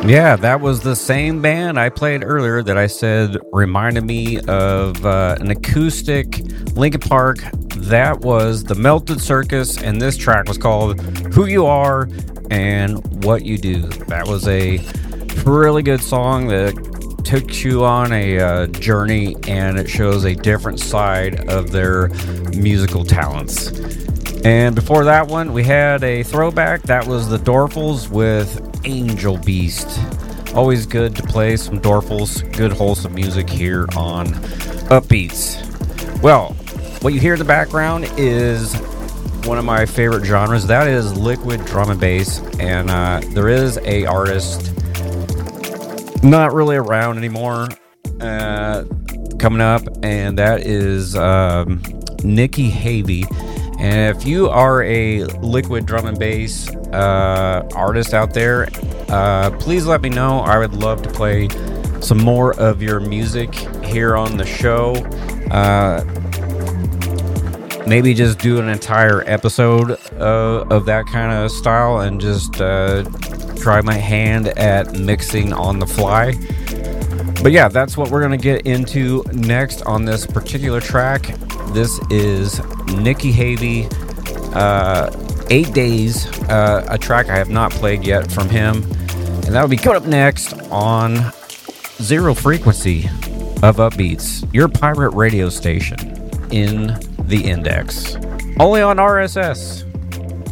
Yeah, that was the same band I played earlier that I said reminded me of an acoustic Linkin Park. That was the Melted Circus, and this track was called Who You Are and What You Do. That was a really good song that took you on a journey, and it shows a different side of their musical talents. And before that one, we had a throwback. That was the Dorfles with Angel Beast. Always good to play some Dorfles, good wholesome music here on Upbeats. Well, what you hear in the background is one of my favorite genres. That is liquid drum and bass. And there is a artist not really around anymore coming up, and that is Nikki Havey. And if you are a liquid drum and bass artist out there, please let me know. I would love to play some more of your music here on the show. Maybe just do an entire episode of that kind of style and just try my hand at mixing on the fly. But yeah, that's what we're going to get into next on this particular track. This is Nikki Havey, 8 Days, a track I have not played yet from him. And that'll be coming up next on Zero Frequency of Upbeats, your pirate radio station in the Index. Only on RSS.